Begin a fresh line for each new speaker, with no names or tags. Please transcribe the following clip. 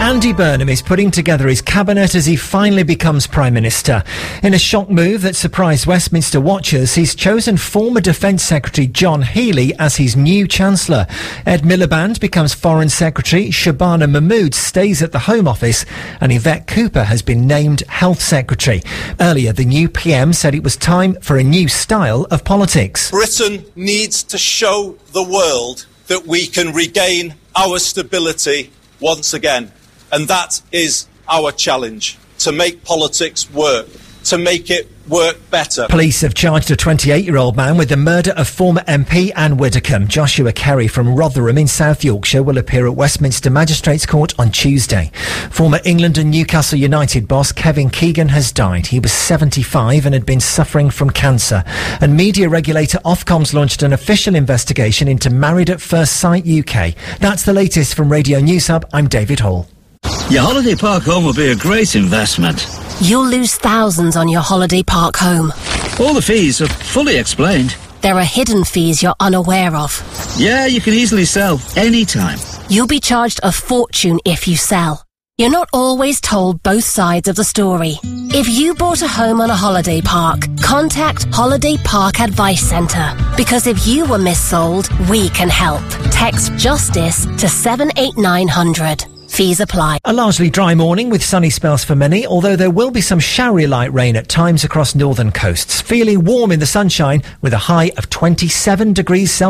Andy Burnham is putting together his cabinet as he finally becomes Prime Minister. In a shock move that surprised Westminster watchers, he's chosen former Defence Secretary John Healey as his new Chancellor. Ed Miliband becomes Foreign Secretary, Shabana Mahmood stays at the Home Office, and Yvette Cooper has been named Health Secretary. Earlier, the new PM said it was time for a new style of politics.
Britain needs to show the world that we can regain our stability once again. And that is our challenge, to make politics work, to make it work better.
Police have charged a 28-year-old man with the murder of former MP Anne Widdecombe. Joshua Kerry from Rotherham in South Yorkshire will appear at Westminster Magistrates Court on Tuesday. Former England and Newcastle United boss Kevin Keegan has died. He was 75 and had been suffering from cancer. And media regulator Ofcom's launched an official investigation into Married at First Sight UK. That's the latest from Radio News Hub. I'm David Hall.
Your holiday park home will be a great investment.
You'll lose thousands on your holiday park home.
All the fees are fully explained.
There are hidden fees you're unaware of.
Yeah, you can easily sell anytime.
You'll be charged a fortune if you sell. You're not always told both sides of the story. If you bought a home on a holiday park, contact Holiday Park Advice Centre. Because if you were missold, we can help. Text JUSTICE to 78900. Fees apply.
A largely dry morning with sunny spells for many, although there will be some showery light rain at times across northern coasts. Feeling warm in the sunshine with a high of 27 degrees Celsius.